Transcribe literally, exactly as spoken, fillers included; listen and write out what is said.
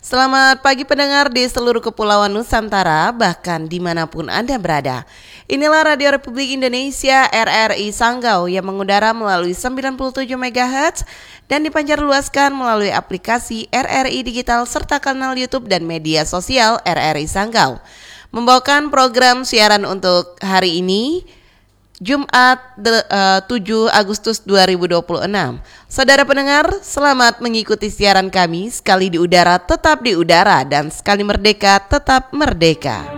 Selamat pagi pendengar di seluruh kepulauan Nusantara, bahkan dimanapun Anda berada. Inilah Radio Republik Indonesia R R I Sanggau yang mengudara melalui sembilan puluh tujuh megahertz dan dipancarluaskan melalui aplikasi R R I Digital serta kanal YouTube dan media sosial R R I Sanggau. Membawakan program siaran untuk hari ini, Jumat de, uh, tujuh Agustus dua ribu dua puluh enam. Saudara pendengar, selamat mengikuti siaran kami. Sekali di udara tetap di udara, dan sekali merdeka tetap merdeka.